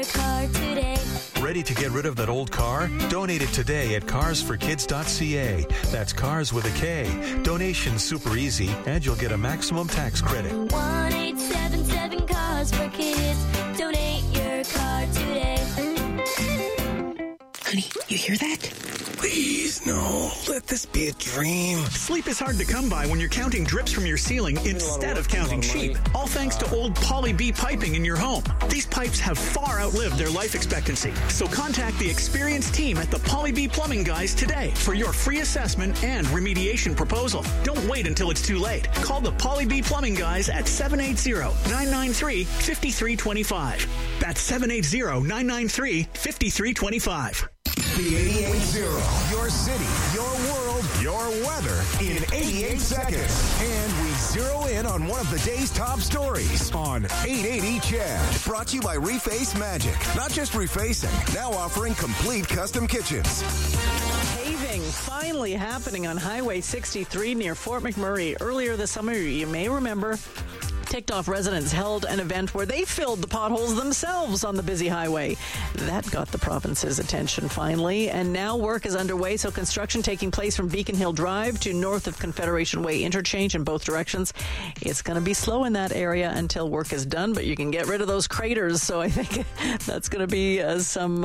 car today. Ready to get rid of that old car? Donate it today at carsforkids.ca. That's cars with a K. Donation's super easy, and you'll get a maximum tax credit. 1-877 Cars for Kids. Donate your car today. Honey, you hear that? Please, no. Let this be a dream. Sleep is hard to come by when you're counting drips from your ceiling instead of counting sheep. All thanks to old Poly B piping in your home. These pipes have far outlived their life expectancy. So contact the experienced team at the Poly B Plumbing Guys today for your free assessment and remediation proposal. Don't wait until it's too late. Call the Poly B Plumbing Guys at 780-993-5325. That's 780-993-5325. The 88.0, your city, your world, your weather in 88 seconds. And we zero in on one of the day's top stories on 880 Chad. Brought to you by Reface Magic. Not just refacing, now offering complete custom kitchens. Paving finally happening on Highway 63 near Fort McMurray. Earlier this summer, you may remember, Ticked Off residents held an event where they filled the potholes themselves on the busy highway. That got the province's attention finally, and now work is underway, so construction taking place from Beacon Hill Drive to north of Confederation Way interchange in both directions. It's going to be slow in that area until work is done, but you can get rid of those craters, so I think that's going to be some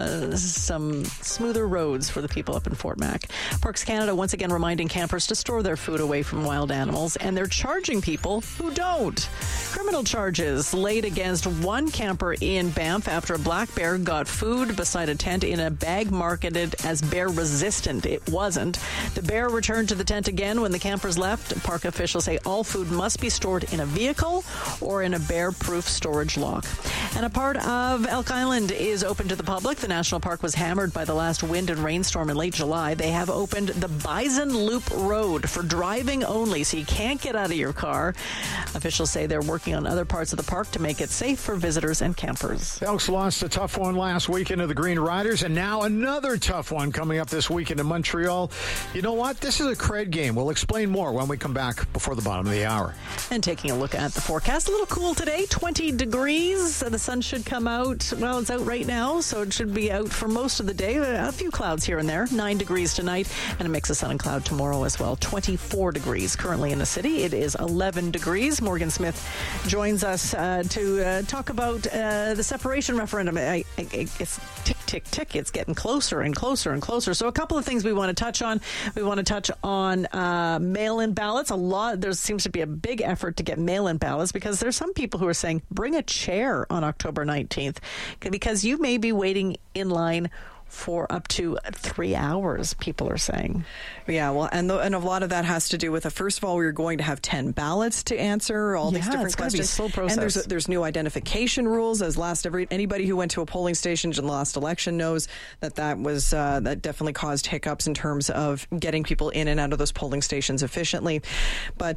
smoother roads for the people up in Fort Mac. Parks Canada once again reminding campers to store their food away from wild animals, and they're charging people who don't. Criminal charges laid against one camper in Banff after a black bear got food beside a tent in a bag marketed as bear resistant. It wasn't. The bear returned to the tent again when the campers left. Park officials say all food must be stored in a vehicle or in a bear-proof storage lock. And a part of Elk Island is open to the public. The national park was hammered by the last wind and rainstorm in late July. They have opened the Bison Loop Road for driving only, so you can't get out of your car. Officials say they're working on other parts of the park to make it safe for visitors and campers. Elks lost a tough one last weekend to the Green Riders, and now another tough one coming up this weekend in Montreal. You know what? This is a cred game. We'll explain more when we come back before the bottom of the hour. And taking a look at the forecast, a little cool today, 20 degrees. The sun should come out. Well, it's out right now, so it should be out for most of the day. A few clouds here and there. 9 degrees tonight, and a mix of sun and cloud tomorrow as well. 24 degrees currently in the city. It is 11 degrees. Morgan Smith joins us to talk about the separation referendum. It's tick, tick, tick. It's getting closer and closer and closer. So a couple of things we want to touch on. We want to touch on mail-in ballots. There seems to be a big effort to get mail-in ballots because there's some people who are saying, bring a chair on October 19th because you may be waiting in line for up to 3 hours, people are saying. Yeah, well, and a lot of that has to do with, first of all, we're going to have 10 ballots to answer all these different questions. Be a slow process. And there's new identification rules. Anybody who went to a polling station in the last election knows that that definitely caused hiccups in terms of getting people in and out of those polling stations efficiently. But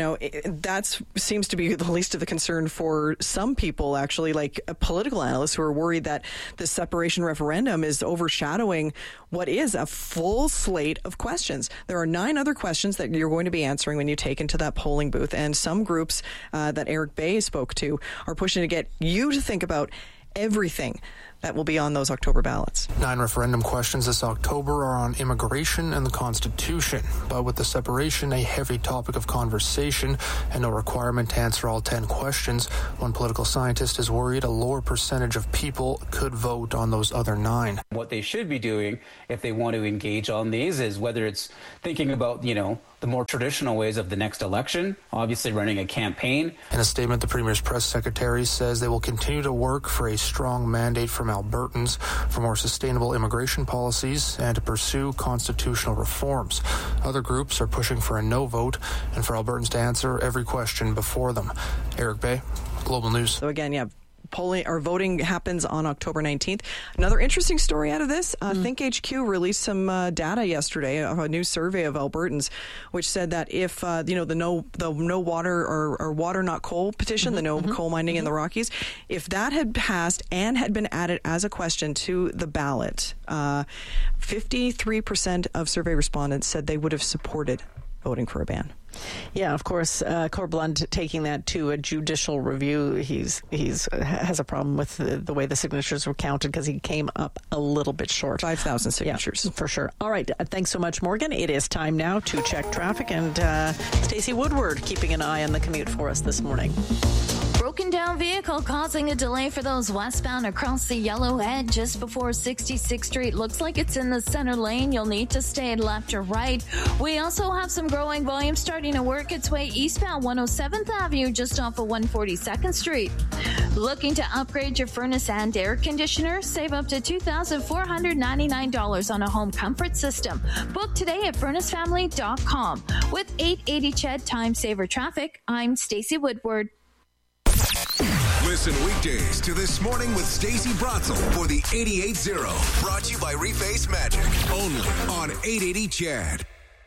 that seems to be the least of the concern for some people, actually, like political analysts who are worried that the separation referendum is overshadowing what is a full slate of questions. There are 9 other questions that you're going to be answering when you take into that polling booth, and some groups that Eric Bay spoke to are pushing to get you to think about everything that will be on those October ballots. 9 referendum questions this October are on immigration and the Constitution, but with the separation a heavy topic of conversation and no requirement to answer all 10 questions, one political scientist is worried a lower percentage of people could vote on those other 9. What they should be doing if they want to engage on these is whether it's thinking about, the more traditional ways of the next election, obviously running a campaign. In a statement, the Premier's press secretary says they will continue to work for a strong mandate from Albertans for more sustainable immigration policies and to pursue constitutional reforms. Other groups are pushing for a no vote and for Albertans to answer every question before them. Eric Bay, Global News. So again, polling or voting happens on October 19th. Another interesting story out of this, ThinkHQ released some data yesterday, a new survey of Albertans, which said that if the no water or water not coal petition, the no coal mining in the Rockies, if that had passed and had been added as a question to the ballot, 53% of survey respondents said they would have supported voting for a ban. Yeah, of course, Corbland taking that to a judicial review. He's has a problem with the way the signatures were counted because he came up a little bit short. 5,000 signatures. Yeah, for sure. All right. Thanks so much, Morgan. It is time now to check traffic, and Stacey Woodward keeping an eye on the commute for us this morning. Broken down vehicle causing a delay for those westbound across the Yellowhead just before 66th Street. Looks like it's in the center lane. You'll need to stay left or right. We also have some growing volume starting to work its way eastbound 107th Avenue just off of 142nd Street. Looking to upgrade your furnace and air conditioner? Save up to $2,499 on a home comfort system. Book today at furnacefamily.com. With 880 CHED Time Saver Traffic, I'm Stacey Woodward. Listen weekdays to This Morning with Stacey Bratzel for the 88.0. Brought to you by Reface Magic. Only on 880 CHED.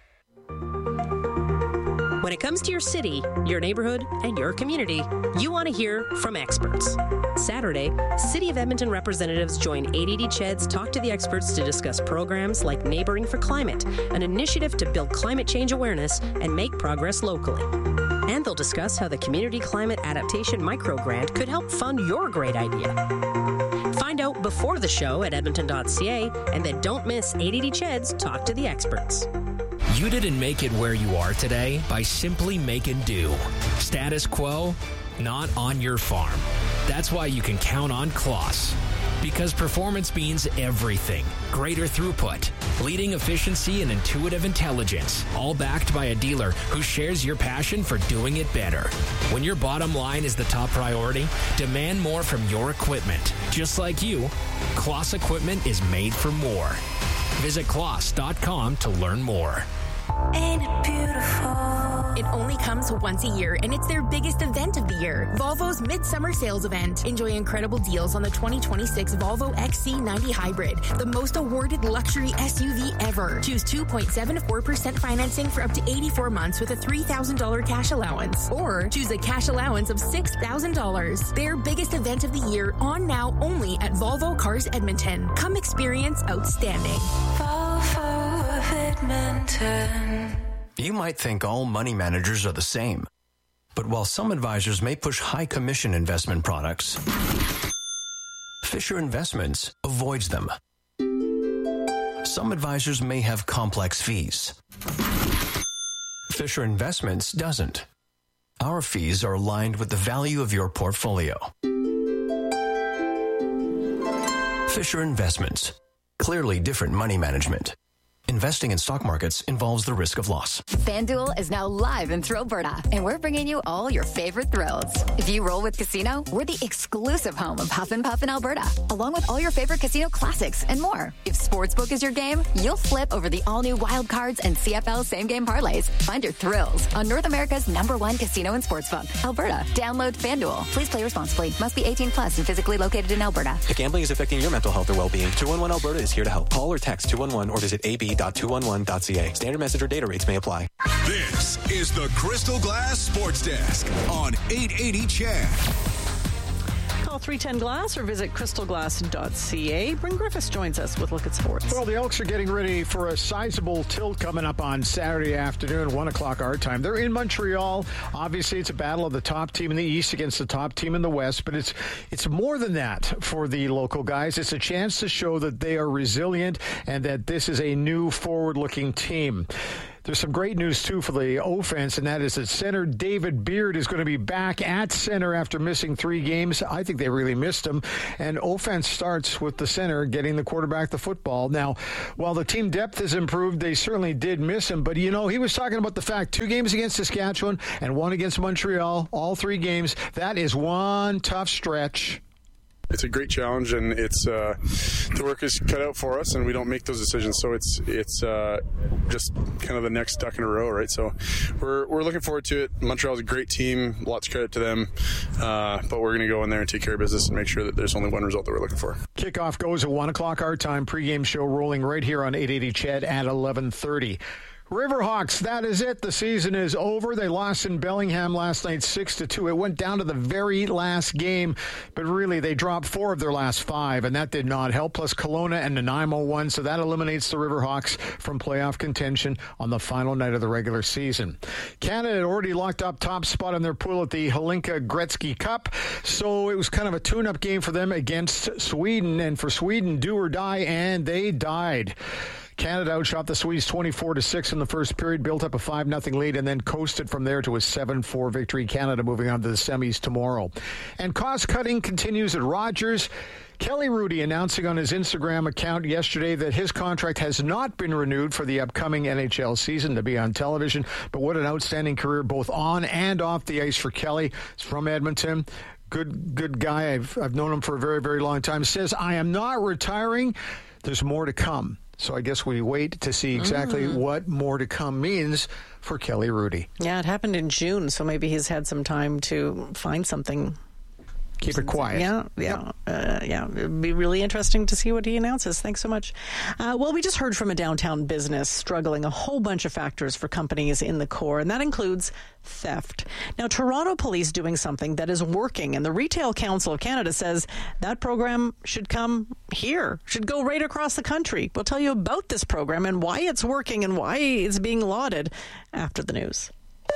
When it comes to your city, your neighborhood, and your community, you want to hear from experts. Saturday, City of Edmonton representatives join 880 CHED's Talk to the Experts to discuss programs like Neighboring for Climate, an initiative to build climate change awareness and make progress locally. And they'll discuss how the Community Climate Adaptation Microgrant could help fund your great idea. Find out before the show at edmonton.ca, and then don't miss 880 CHED's Talk to the Experts. You didn't make it where you are today by simply making do. Status quo, not on your farm. That's why you can count on Kloss. Because performance means everything. Greater throughput, leading efficiency, and intuitive intelligence. All backed by a dealer who shares your passion for doing it better. When your bottom line is the top priority, demand more from your equipment. Just like you, Kloss equipment is made for more. Visit Kloss.com to learn more. Ain't it beautiful? It only comes once a year, and it's their biggest event of the year. Volvo's Midsummer Sales Event. Enjoy incredible deals on the 2026 Volvo XC90 Hybrid, the most awarded luxury SUV ever. Choose 2.74% financing for up to 84 months with a $3,000 cash allowance, or choose a cash allowance of $6,000. Their biggest event of the year, on now only at Volvo Cars Edmonton. Come experience outstanding. Volvo of Edmonton. You might think all money managers are the same. But while some advisors may push high commission investment products, Fisher Investments avoids them. Some advisors may have complex fees. Fisher Investments doesn't. Our fees are aligned with the value of your portfolio. Fisher Investments. Clearly different money management. Investing in stock markets involves the risk of loss. FanDuel is now live in Thrillberta, and we're bringing you all your favorite thrills. If you roll with Casino, we're the exclusive home of Huff and Puff in Alberta, along with all your favorite casino classics and more. If Sportsbook is your game, you'll flip over the all-new Wild Cards and CFL same-game parlays. Find your thrills on North America's #1 casino and sportsbook, Alberta. Download FanDuel. Please play responsibly. Must be 18 plus and physically located in Alberta. If gambling is affecting your mental health or well-being, 211 Alberta is here to help. Call or text 211 or visit ab.211.ca. Standard message or data rates may apply. This is the Crystal Glass Sports Desk on 880 CHED. Call 310 Glass or visit crystalglass.ca. Bryn Griffiths joins us with Look at Sports. Well, the Elks are getting ready for a sizable tilt coming up on Saturday afternoon, 1 o'clock our time. They're in Montreal. Obviously, it's a battle of the top team in the East against the top team in the West, but it's more than that for the local guys. It's a chance to show that they are resilient and that this is a new forward-looking team. There's some great news, too, for the offense, and that is that center David Beard is going to be back at center after missing 3 games. I think they really missed him. And offense starts with the center getting the quarterback the football. Now, while the team depth has improved, they certainly did miss him. But, you know, he was talking about the fact 2 games against Saskatchewan and 1 against Montreal, all 3 games. That is one tough stretch. It's a great challenge, and it's the work is cut out for us, and we don't make those decisions. So it's just kind of the next duck in a row, right? So we're looking forward to it. Montreal's a great team, lots of credit to them, but we're going to go in there and take care of business and make sure that there's only one result that we're looking for. Kickoff goes at 1 o'clock our time. Pregame show rolling right here on 880 CHED at 11:30. Riverhawks, that is it. The season is over. They lost in Bellingham last night 6-2. It went down to the very last game, but really they dropped 4 of their last 5, and that did not help. Plus Kelowna and Nanaimo won, so that eliminates the Riverhawks from playoff contention on the final night of the regular season. Canada had already locked up top spot in their pool at the Hlinka Gretzky Cup, so it was kind of a tune-up game for them against Sweden, and for Sweden, do or die, and they died. Canada outshot the Swedes 24-6 in the first period, built up a 5-0 lead, and then coasted from there to a 7-4 victory. Canada moving on to the semis tomorrow. And cost-cutting continues at Rogers. Kelly Hrudey announcing on his Instagram account yesterday that his contract has not been renewed for the upcoming NHL season to be on television. But what an outstanding career both on and off the ice for Kelly. He's from Edmonton. Good guy. I've known him for a very, very long time. Says, I am not retiring. There's more to come. So I guess we wait to see exactly what more to come means for Kelly Hrudey. Yeah, it happened in June, so maybe he's had some time to find something. Keep it quiet. Yeah. It'd be really interesting to see what he announces. Thanks so much. Well, we just heard from a downtown business struggling a whole bunch of factors for companies in the core, and that includes theft. Now, Toronto Police doing something that is working, and the Retail Council of Canada says that program should come here, should go right across the country. We'll tell you about this program and why it's working and why it's being lauded after the news.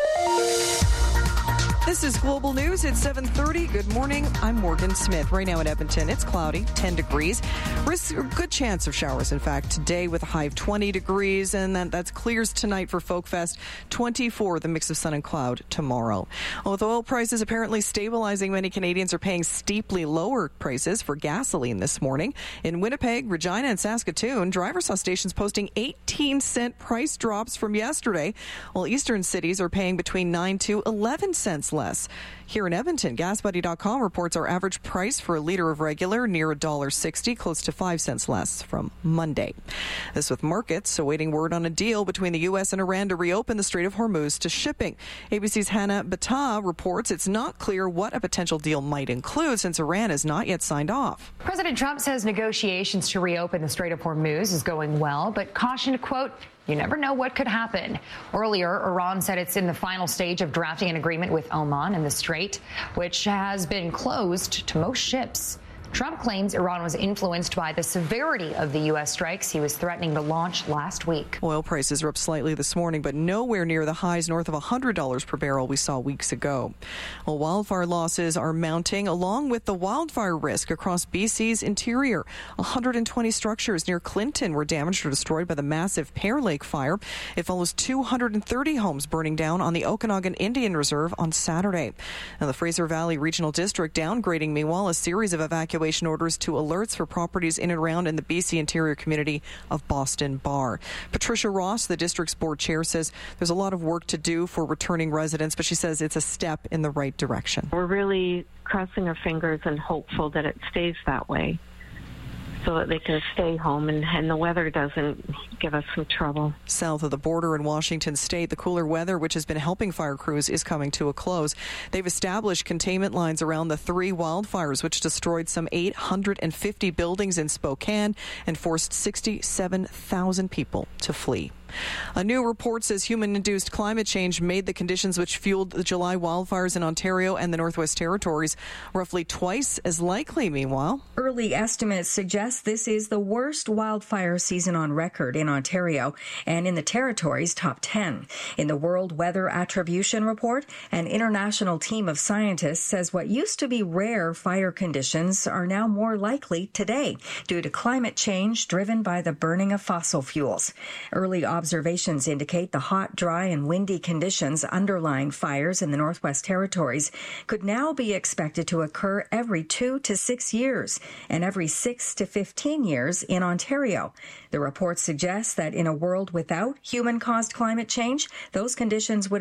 This is Global News at 7:30. Good morning. I'm Morgan Smith. Right now in Edmonton, it's cloudy, 10 degrees. Good chance of showers, in fact, today with a high of 20 degrees. And that clears tonight for Folkfest. 24, the mix of sun and cloud tomorrow. Well, with oil prices apparently stabilizing, many Canadians are paying steeply lower prices for gasoline this morning. In Winnipeg, Regina, and Saskatoon, drivers saw stations posting 18-cent price drops from yesterday, while eastern cities are paying between 9 to 11 cents less. Here in Edmonton, GasBuddy.com reports our average price for a liter of regular near $1.60, close to 5 cents less from Monday. This with markets awaiting word on a deal between the U.S. and Iran to reopen the Strait of Hormuz to shipping. ABC's Hannah Battah reports it's not clear what a potential deal might include since Iran has not yet signed off. President Trump says negotiations to reopen the Strait of Hormuz is going well, but cautioned, quote, you never know what could happen. Earlier, Iran said it's in the final stage of drafting an agreement with Oman in the strait, which has been closed to most ships. Trump claims Iran was influenced by the severity of the U.S. strikes he was threatening to launch last week. Oil prices are up slightly this morning, but nowhere near the highs north of $100 per barrel we saw weeks ago. Well, wildfire losses are mounting along with the wildfire risk across BC's interior. 120 structures near Clinton were damaged or destroyed by the massive Pear Lake fire. It follows 230 homes burning down on the Okanagan Indian Reserve on Saturday. Now, the Fraser Valley Regional District downgrading, meanwhile, a series of evacuation orders to alerts for properties in and around in the BC interior community of Boston Bar. Patricia Ross, the district's board chair, says there's a lot of work to do for returning residents, but she says it's a step in the right direction. We're really crossing our fingers and hopeful that it stays that way, so that they can stay home and the weather doesn't give us some trouble. South of the border in Washington state, the cooler weather, which has been helping fire crews, is coming to a close. They've established containment lines around the 3 wildfires, which destroyed some 850 buildings in Spokane and forced 67,000 people to flee. A new report says human-induced climate change made the conditions which fueled the July wildfires in Ontario and the Northwest Territories roughly twice as likely, meanwhile. Early estimates suggest this is the worst wildfire season on record in Ontario and in the Territories' top 10. In the World Weather Attribution Report, an international team of scientists says what used to be rare fire conditions are now more likely today due to climate change driven by the burning of fossil fuels. Early observations indicate the hot, dry, and windy conditions underlying fires in the Northwest Territories could now be expected to occur every 2 to 6 years and every 6 to 15 years in Ontario. The report suggests that in a world without human-caused climate change, those conditions would